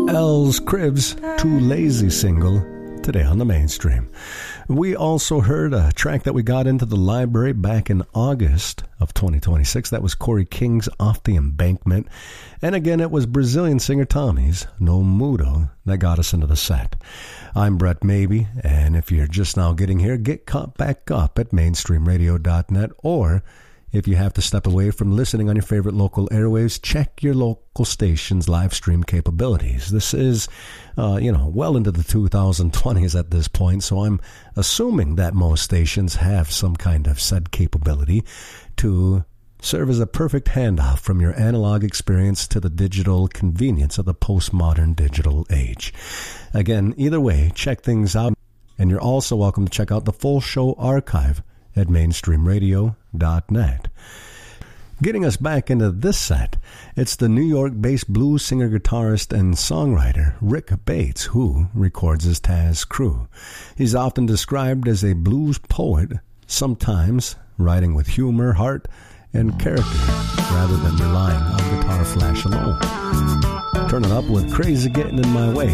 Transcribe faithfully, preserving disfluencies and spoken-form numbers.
Els Cribs, Too Lazy single, today on the Mainstream. We also heard a track that we got into the library back in August of twenty twenty-six. That was Corey King's Off the Embankment. And again, it was Brazilian singer Tommy's No Mudo that got us into the set. I'm Brett Maybe, and if you're just now getting here, get caught back up at mainstream radio dot net, or if you have to step away from listening on your favorite local airwaves, check your local station's live stream capabilities. This is, uh, you know, well into the two thousand twenties at this point, so I'm assuming that most stations have some kind of said capability to serve as a perfect handoff from your analog experience to the digital convenience of the postmodern digital age. Again, either way, check things out, and you're also welcome to check out the full show archive at mainstream radio dot net. Getting us back into this set, it's the New York-based blues singer, guitarist, and songwriter Rick Bates, who records as Taz Crew. He's often described as a blues poet, sometimes writing with humor, heart, and character, rather than relying on guitar flash alone. Turn it up with Crazy Getting in My Way.